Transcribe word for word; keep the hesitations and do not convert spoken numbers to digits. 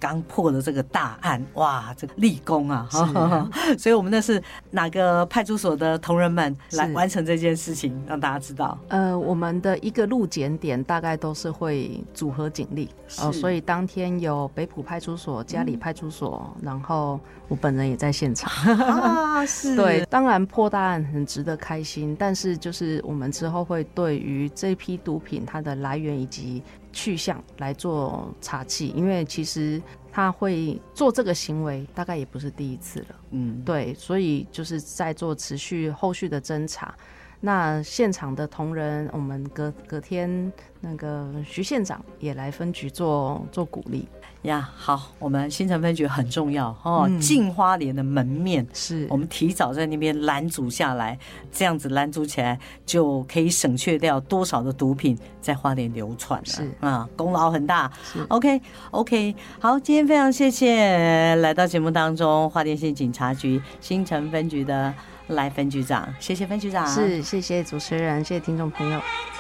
刚破了这个大案，哇，这个立功啊！所以我们那是哪个派出所的同仁们来完成这件事情，让大家知道。 呃，我们的一个路检点大概都是会组合警力，呃，所以当天有北埔派出所、嘉里派出所，嗯、然后我本人也在现场。 啊，是。 对，当然破大案很值得开心，但是就是我们之后会对于这批毒品它的来源以及去向来做查缉，因为其实他会做这个行为大概也不是第一次了，嗯，对，所以就是在做持续后续的侦查。那现场的同仁，我们隔隔天那个徐县长也来分局做做鼓励呀。好，我们新城分局很重要哦，进、嗯、花莲的门面是我们提早在那边拦阻下来，这样子拦阻起来就可以省却掉多少的毒品在花莲流传了，是啊，功劳很大。OK OK， 好，今天非常谢谢来到节目当中花莲县警察局新城分局的赖分局长，谢谢分局长， 是谢谢主持人，谢谢听众朋友。